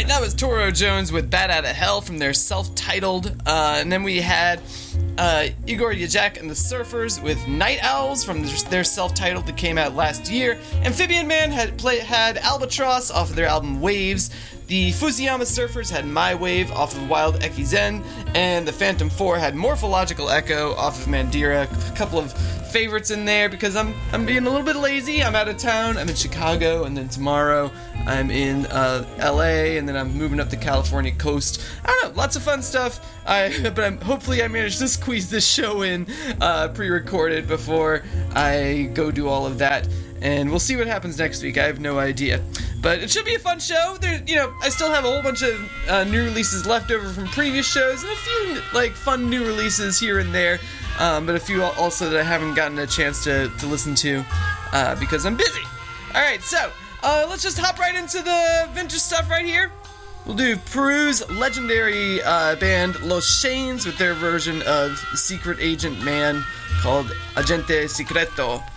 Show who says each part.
Speaker 1: right, that was Toro Jones with Bat Outta Hell from their self-titled, and then we had Igor Yajek and the Surfers with Night Owls from their self-titled that came out last year. Amphibian Man had Albatross off of their album Waves. The Fusiyama Surfers had My Wave off of Wild Ekizen, and the Phantom 4 had Morphological Echo off of Mandira. A couple of favorites in there because I'm being a little bit lazy. I'm out of town. I'm in Chicago, and then tomorrow I'm in LA, and then I'm moving up the California coast. I don't know, lots of fun stuff. Hopefully I managed to squeeze this show in pre-recorded before I go do all of that. And we'll see what happens next week. I have no idea. But it should be a fun show. I still have a whole bunch of new releases left over from previous shows, and a few, fun new releases here and there. But a few also that I haven't gotten a chance to listen to, because I'm busy. Alright, so, let's just hop right into the vintage stuff right here. We'll do Peru's legendary band Los Shanes with their version of Secret Agent Man called Agente Secreto.